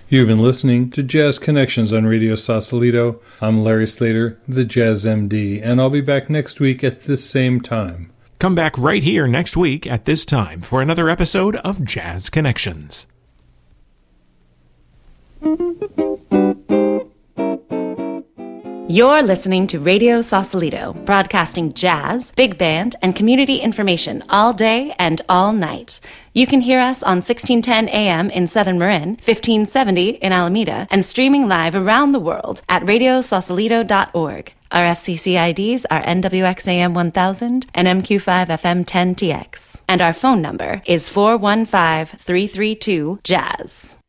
You've been listening to Jazz Connections on Radio Sausalito. I'm Larry Slater, the Jazz MD, and I'll be back next week at this same time. Come back right here next week at this time for another episode of Jazz Connections. You're listening to Radio Sausalito, broadcasting jazz, big band, and community information all day and all night. You can hear us on 1610 AM in Southern Marin, 1570 in Alameda, and streaming live around the world at radiosausalito.org. Our FCC IDs are NWXAM 1000 and MQ5FM 10TX. And our phone number is 415-332-JAZZ.